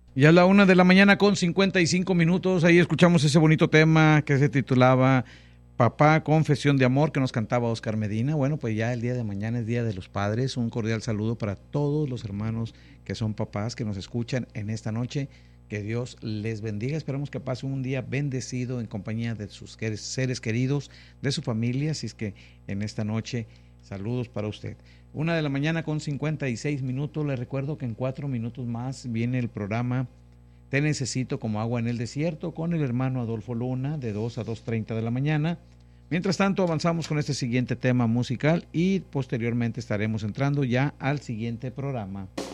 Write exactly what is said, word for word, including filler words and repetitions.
Ya a la una de la mañana con cincuenta y cinco minutos, ahí escuchamos ese bonito tema que se titulaba Papá, Confesión de Amor, que nos cantaba Oscar Medina. Bueno, pues ya el día de mañana es Día de los Padres. Un cordial saludo para todos los hermanos que son papás, que nos escuchan en esta noche. Que Dios les bendiga. Esperamos que pase un día bendecido en compañía de sus seres queridos, de su familia. Así es que en esta noche, saludos para usted. Una de la mañana con cincuenta y seis minutos. Les recuerdo que en cuatro minutos más viene el programa Te Necesito como Agua en el Desierto con el hermano Adolfo Luna de dos a dos treinta de la mañana. Mientras tanto avanzamos con este siguiente tema musical y posteriormente estaremos entrando ya al siguiente programa.